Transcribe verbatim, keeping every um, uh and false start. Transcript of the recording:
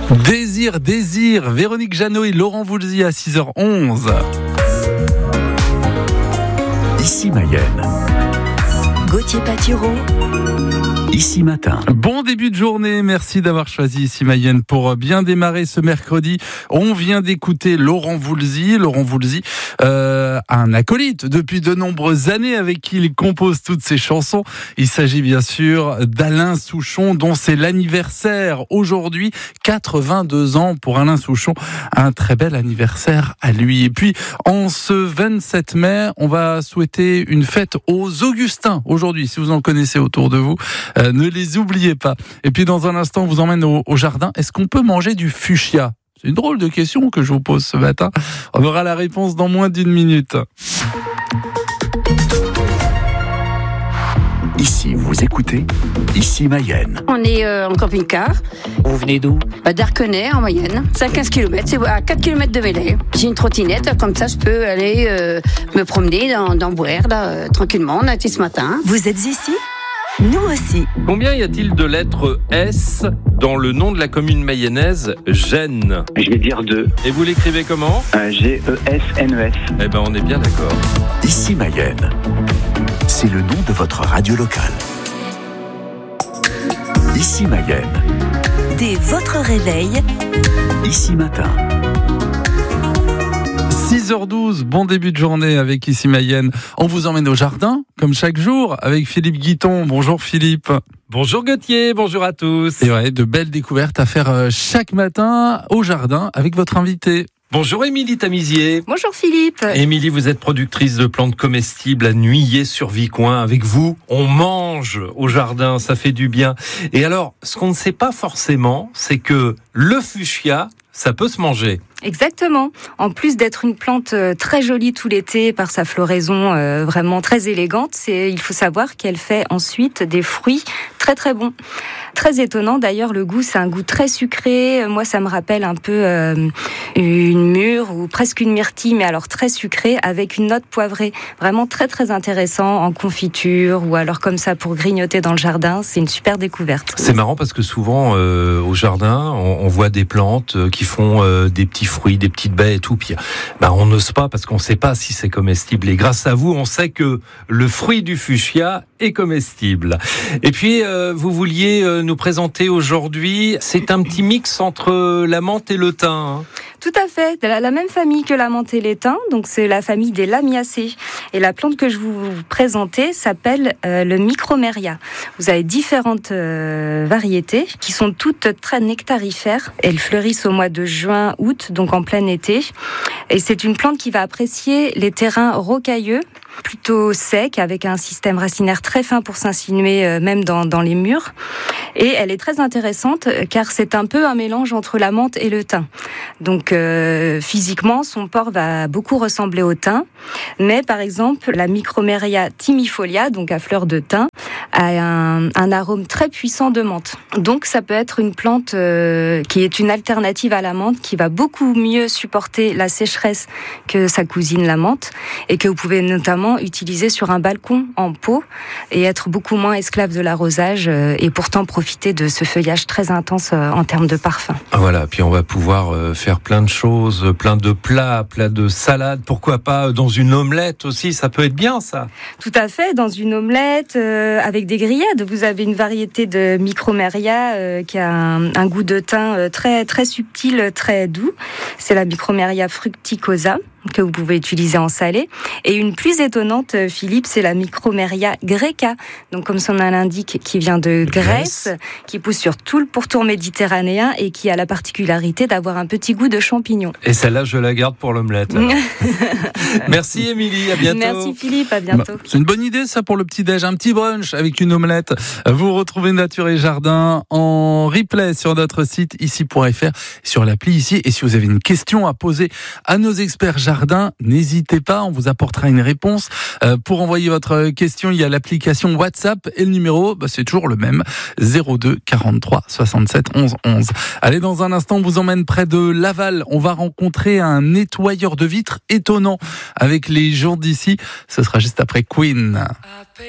Désir, désir, Véronique Jeannot et Laurent Voulzy à six heures onze. Ici Mayenne. Gauthier Patureau. Ici Matin. Bon début de journée, merci d'avoir choisi Ici Mayenne pour bien démarrer ce mercredi. On vient d'écouter Laurent Voulzy. Laurent Voulzy, euh, un acolyte depuis de nombreuses années avec qui il compose toutes ses chansons. Il s'agit bien sûr d'Alain Souchon, dont c'est l'anniversaire aujourd'hui. quatre-vingt-deux ans pour Alain Souchon. Un très bel anniversaire à lui. Et puis, en ce vingt-sept mai, on va souhaiter une fête aux Augustins aujourd'hui, si vous en connaissez autour de vous. Euh, ne les oubliez pas. Et puis dans un instant, on vous emmène au, au jardin. Est-ce qu'on peut manger du fuchsia ? C'est une drôle de question que je vous pose ce matin. On aura la réponse dans moins d'une minute. Ici, vous écoutez Ici Mayenne. On est euh, en camping-car. Vous venez d'où ? Bah, d'Arquenay en moyenne. C'est à quinze kilomètres, c'est à quatre kilomètres de Belley. J'ai une trottinette, comme ça je peux aller euh, me promener dans, dans Bouer, là, euh, tranquillement. On a été ce matin. Vous êtes ici ? Nous aussi. Combien y a-t-il de lettres S dans le nom de la commune mayonnaise Gênes ? Je vais dire deux. Et vous l'écrivez comment ? Euh, G E S N E S. Eh ben on est bien d'accord. Ici Mayenne. C'est le nom de votre radio locale. Ici Mayenne. Dès votre réveil. Ici Matin. six heures douze, bon début de journée avec Ici Mayenne. On vous emmène au jardin, comme chaque jour, avec Philippe Guiton. Bonjour Philippe. Bonjour Gauthier, bonjour à tous. Et ouais, de belles découvertes à faire chaque matin au jardin avec votre invité. Bonjour Émilie Tamisier. Bonjour Philippe. Émilie, vous êtes productrice de plantes comestibles à Nuillé-sur-Vicoin. Avec vous, on mange au jardin, ça fait du bien. Et alors, ce qu'on ne sait pas forcément, c'est que le fuchsia, ça peut se manger. Exactement. En plus d'être une plante très jolie tout l'été par sa floraison euh, vraiment très élégante, c'est, il faut savoir qu'elle fait ensuite des fruits très très bons. Très étonnant d'ailleurs, le goût, c'est un goût très sucré. Moi, ça me rappelle un peu euh, une mûre ou presque une myrtille, mais alors très sucrée avec une note poivrée. Vraiment très très intéressant en confiture ou alors comme ça pour grignoter dans le jardin. C'est une super découverte. C'est marrant parce que souvent euh, au jardin, on, on voit des plantes qui font euh, des petits fruits, des petites baies et tout. Puis, bah, on n'ose pas parce qu'on ne sait pas si c'est comestible. Et grâce à vous, on sait que le fruit du fuchsia est comestible. Et puis, euh, vous vouliez euh, nous présenter aujourd'hui, c'est un petit mix entre la menthe et le thym. Hein. Tout à fait, de la, la même famille que la menthe et l'étain, donc c'est la famille des lamiacées. Et la plante que je vous, vous présenter s'appelle euh, le micromeria. Vous avez différentes euh, variétés qui sont toutes très nectarifères. Elles fleurissent au mois de juin, août, donc en plein été. Et c'est une plante qui va apprécier les terrains rocailleux, plutôt secs, avec un système racinaire très fin pour s'insinuer euh, même dans, dans les murs. Et elle est très intéressante car c'est un peu un mélange entre la menthe et le thym. Donc euh, physiquement, son port va beaucoup ressembler au thym, mais par exemple la Micromeria timifolia, donc à fleur de thym, a un, un arôme très puissant de menthe. Donc ça peut être une plante euh, qui est une alternative à la menthe, qui va beaucoup mieux supporter la sécheresse que sa cousine la menthe, et que vous pouvez notamment utiliser sur un balcon en pot et être beaucoup moins esclave de l'arrosage euh, et pourtant profiter de ce feuillage très intense euh, en termes de parfum. Voilà, puis on va pouvoir euh, faire plein de choses, plein de plats, plein de salades, pourquoi pas dans une omelette aussi, ça peut être bien ça. Tout à fait, dans une omelette euh, avec des grillades. Vous avez une variété de Micromeria euh, qui a un, un goût de thym euh, très, très subtil, très doux. C'est la Micromeria fructicosa, que vous pouvez utiliser en salé. Et une plus étonnante, Philippe, c'est la Micromeria greca. Donc, comme son nom l'indique, qui vient de Grèce, Grèce, qui pousse sur tout le pourtour méditerranéen et qui a la particularité d'avoir un petit goût de champignon. Et celle-là, je la garde pour l'omelette. Merci Émilie, à bientôt. Merci Philippe, à bientôt. Bah, c'est une bonne idée ça pour le petit-déj, un petit brunch avec une omelette. Vous retrouvez Nature et Jardin en replay sur notre site ici point f r, sur l'appli ici. Et si vous avez une question à poser à nos experts jardin, n'hésitez pas, on vous apportera une réponse. Euh, pour envoyer votre question, il y a l'application WhatsApp et le numéro, bah, c'est toujours le même, zéro deux quarante-trois soixante-sept onze onze. Allez, dans un instant, on vous emmène près de Laval. On va rencontrer un nettoyeur de vitres étonnant avec les gens d'ici. Ce sera juste après Queen.